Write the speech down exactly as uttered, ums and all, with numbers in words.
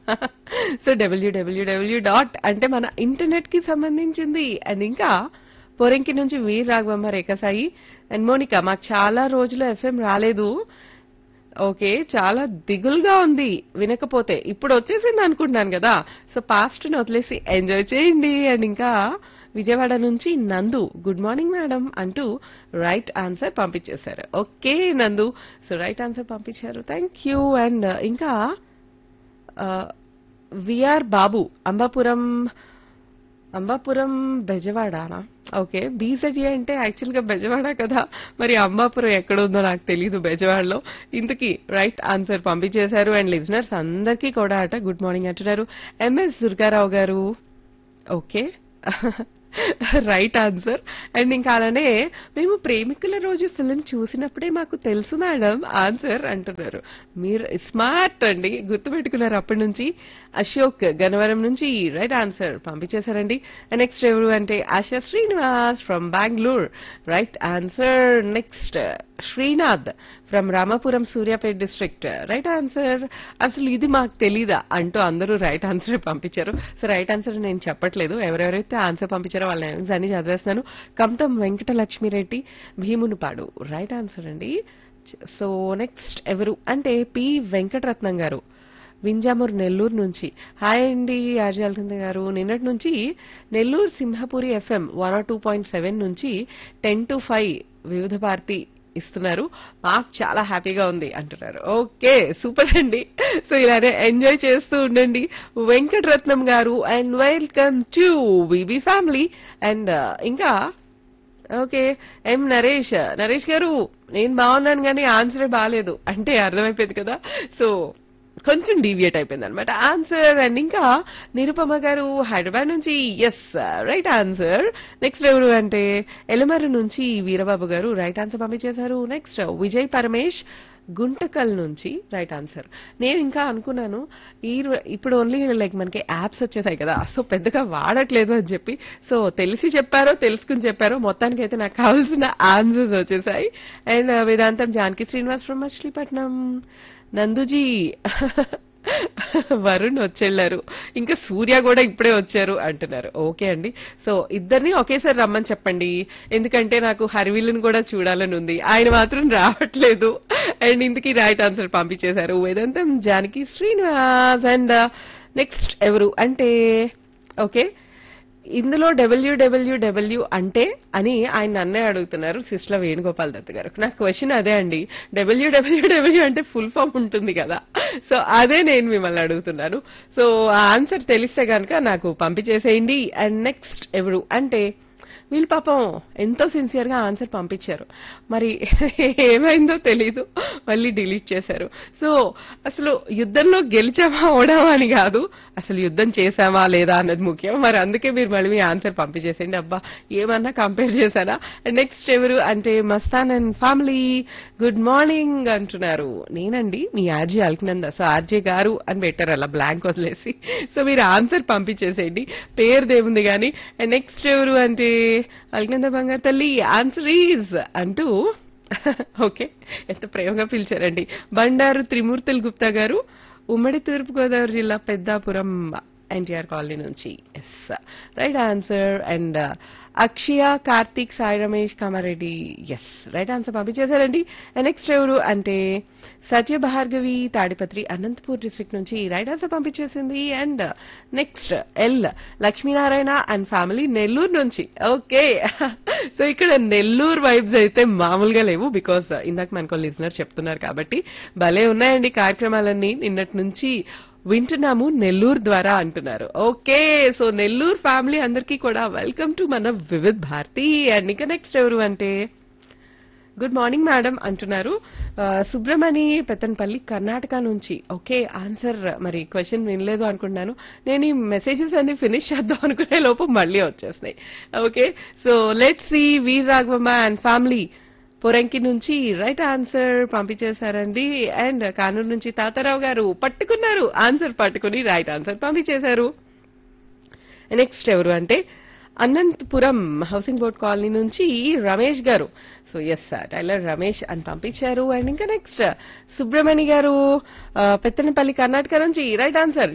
So డబ్ల్యూడబ్ల్యూడబ్ల్యూ dot అంటే మన internet కి సంబంధించింది. అండ్ ఇంకా పొరంకి నుంచి వీర్ రాఘవమ్మ రేఖసాయి అండ్ మోనిక మాకు చాలా రోజులు ఎఫ్ఎం రాలేదు. ఓకే, చాలా దిగులుగా ఉంది వినకపోతే. ఇప్పుడు వచ్చేసింది అనుకుంటున్నాను కదా. సో పాస్ట్ ని వదిలేసి ఎంజాయ్ చేయండి. అండ్ ఇంకా విజయవాడ నుంచి నందు గుడ్ మార్నింగ్ మేడం అంటూ రైట్ ఆన్సర్ పంపించేశారు. ఓకే నందు, సో రైట్ ఆన్సర్ పంపించారు, థ్యాంక్ యూ. అండ్ ఇంకా విఆర్ బాబు అంబాపురం అంబాపురం బెజవాడనా? ఓకే, బీజెడ్ఏ అంటే యాక్చువల్ గా బెజవాడ కదా, మరి అంబాపురం ఎక్కడుందో నాకు తెలీదు బెజవాడలో. ఇంతకీ రైట్ ఆన్సర్ పంపించేశారు. అండ్ లిజనర్స్ అందరికీ కూడా అట గుడ్ మార్నింగ్ అంటున్నారు. ఎంఎస్ దుర్గారావు గారు ఓకే రైట్ ఆన్సర్. అండ్ ఇంకా అలానే మేము ప్రేమికుల రోజు ఫిలిం చూసినప్పుడే మాకు తెలుసు మేడం ఆన్సర్ అంటున్నారు. మీరు స్మార్ట్ అండి, గుర్తుపెట్టుకున్నారు అప్పటి నుంచి. అశోక్ గన్నవరం నుంచి రైట్ ఆన్సర్ పంపించేశారండి. నెక్స్ట్ ఎవరు అంటే ASHA Srinivas from Bengaluru right answer. Next Srinath from Ramapuram Suryapet district right answer. అసలు ఇది మాకు తెలీదా అంటూ అందరూ రైట్ ఆన్సర్ పంపించారు. సో రైట్ ఆన్సర్ నేను చెప్పట్లేదు, ఎవరెవరైతే ఆన్సర్ పంపించారో వాళ్ళ నేమ్స్ అన్ని చదివేస్తున్నాను. కమటం వెంకటలక్ష్మిరెడ్డి భీమునిపాడు రైట్ ఆన్సర్ అండి. సో నెక్స్ట్ ఎవరు అంటే పి వెంకటరత్నం గారు వింజామూర్ నెల్లూరు నుంచి. హాయ్ అండి ఆర్జాల్కంద గారు, నిన్నటి నుంచి Nellore Simhapuri FM one or two point seven నుంచి టెన్ టు ఫైవ్ వివిధ భారతి ఇస్తున్నారు, మాకు చాలా హ్యాపీగా ఉంది అంటున్నారు. ఓకే సూపర్ అండి. సో ఇలానే ఎంజాయ్ చేస్తూ ఉండండి వెంకటరత్నం గారు. And welcome to V V family. And ఇంకా ఓకే ఎం నరేష్ నరేష్ గారు నేను బాగున్నాను కానీ ఆన్సరే బాగాలేదు అంటే అర్థమైపోయింది కదా. సో కొంచెం డీవియేట్ అయిపోయింది అనమాట ఆన్సర్. అండ్ ఇంకా నిరుపమ గారు హైదరాబాద్ నుంచి ఎస్ రైట్ ఆన్సర్. నెక్స్ట్ ఎవరు అంటే ఎలమరు నుంచి వీరబాబు గారు రైట్ ఆన్సర్ పంపించేశారు. నెక్స్ట్ విజయ్ పరమేష్ గుంటకల్ నుంచి రైట్ ఆన్సర్. నేను ఇంకా అనుకున్నాను ఈ ఇప్పుడు ఓన్లీ లైక్ మనకి యాప్స్ వచ్చేసాయి కదా, సో పెద్దగా వాడట్లేదు అని చెప్పి. సో తెలిసి చెప్పారో తెలుసుకుని చెప్పారో మొత్తానికి అయితే నాకు కావాల్సిన ఆన్సర్స్ వచ్చేసాయి. And Vedantam Janaki Srinivas from Machilipatnam. Nanduji Varun వచ్చేళ్లారు, ఇంకా సూర్య కూడా ఇప్పుడే వచ్చారు అంటున్నారు. ఓకే అండి, సో ఇద్దరిని ఒకేసారి రమ్మని చెప్పండి, ఎందుకంటే నాకు హరివిల్లుని కూడా చూడాలని ఉంది, ఆయన మాత్రం రావట్లేదు. అండ్ ఇందుకీ రైట్ ఆన్సర్ పంపించేశారు వేదాంతం జానకి శ్రీనివాస్. అండ్ నెక్స్ట్ ఎవరు అంటే ఓకే ఇందులో డబ్ల్యూడబ్ల్యూడబ్ల్యూ అంటే అని ఆయన నన్నే అడుగుతున్నారు సిస్ల వేణుగోపాల్ దత్ గారు. నా క్వశ్చన్ అదే అండి, డబ్ల్యూడబ్ల్యూడబ్ల్యూ అంటే ఫుల్ ఫామ్ ఉంటుంది కదా, సో అదే నేను మిమ్మల్ని అడుగుతున్నాను. సో ఆ ఆన్సర్ తెలిస్తే కనుక నాకు పంపించేసేయండి. అండ్ నెక్స్ట్ ఎవరు అంటే వీళ్ళు పాపం ఎంతో సిన్సియర్ గా ఆన్సర్ పంపించారు, మరి ఏమైందో తెలీదు మళ్ళీ డిలీట్ చేశారు. సో అసలు యుద్ధంలో గెలిచామా ఓడామా అని కాదు, అసలు యుద్ధం చేశామా లేదా అన్నది ముఖ్యం. మరి అందుకే మీరు మళ్ళీ మీ ఆన్సర్ పంపించేసేయండి. అబ్బా ఏమన్నా కంపేర్ చేశానా. నెక్స్ట్ ఎవరు అంటే Mastan and family good morning అంటున్నారు. నేనండి మీ ఆర్జే అల్కనంద. సో ఆర్జే గారు అని పెట్టారు అలా బ్లాంక్ వదిలేసి. సో మీరు ఆన్సర్ పంపించేసేయండి, పేరు దేవుంది కానీ. నెక్స్ట్ ఎవరు అంటే అల్కనంద బంగారు తల్లి ఆన్సర్ ఈజ్ అంటూ ఓకే ఎంత ప్రేమగా పిలిచారండి. బండారు త్రిమూర్తులు గుప్తా గారు ఉమ్మడి తూర్పుగోదావరి జిల్లా పెద్దాపురం ఎన్టీఆర్ కాలనీ నుంచి yes right answer. And Akshaya Karthik Sai Ramesh Kamareddy yes right answer పంపించేశారండి. Next ఎవరు అంటే సత్య భార్గవి తాడిపత్రి అనంతపూర్ డిస్ట్రిక్ట్ నుంచి right answer పంపించేసింది. And next L Lakshminarayana and family Nellore నుంచి. ఓకే సో ఇక్కడ నెల్లూరు వైబ్స్ అయితే మామూలుగా లేవు, బికాస్ ఇందాక మనకు లిజనర్ చెప్తున్నారు కాబట్టి. భలే ఉన్నాయండి కార్యక్రమాలన్నీ, నిన్నటి నుంచి వింటున్నాము నెల్లూరు ద్వారా అంటున్నారు. ఓకే సో నెల్లూరు ఫ్యామిలీ అందరికీ కూడా వెల్కమ్ టు మన వివిధ్ భారతి. అండ్ ఇక నెక్స్ట్ ఎవరు అంటే గుడ్ మార్నింగ్ మేడం అంటున్నారు సుబ్రమణి పెత్తన్పల్లి కర్ణాటక నుంచి. ఓకే ఆన్సర్ మరి క్వశ్చన్ వినలేదు అనుకుంటున్నాను, నేను ఈ మెసేజెస్ అన్ని ఫినిష్ చేద్దాం అనుకునే లోపు మళ్ళీ వచ్చేస్తున్నాయి. Okay so let's see Veer Raghavamma and family Poranki నుంచి రైట్ ఆన్సర్ పంపించేశారండి. అండ్ కానూరు నుంచి తాతారావు గారు పట్టుకున్నారు ఆన్సర్, పట్టుకుని రైట్ ఆన్సర్ పంపించేశారు. నెక్స్ట్ ఎవరు అంటే అనంతపురం హౌసింగ్ బోర్డ్ కాలనీ నుంచి రమేష్ గారు. సో ఎస్ టైలర్ రమేష్ అని పంపించారు. అండ్ ఇంకా నెక్స్ట్ సుబ్రమణి గారు పెత్తనపల్లి కర్ణాటక నుంచి రైట్ ఆన్సర్.